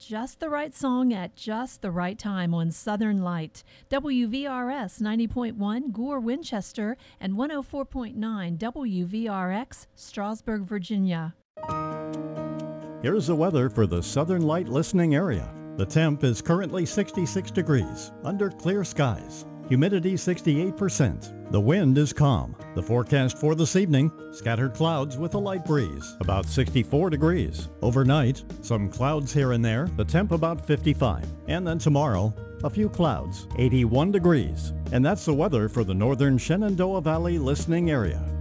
Just the right song at just the right time on Southern Light. WVRS 90.1 Gore, Winchester, and 104.9 WVRX, Strasburg, Virginia. Here's the weather for the Southern Light listening area. The temp is currently 66 degrees, under clear skies. Humidity 68%. The wind is calm. The forecast for this evening, scattered clouds with a light breeze, about 64 degrees. Overnight, some clouds here and there, the temp about 55. And then tomorrow, a few clouds, 81 degrees. And that's the weather for the northern Shenandoah Valley listening area.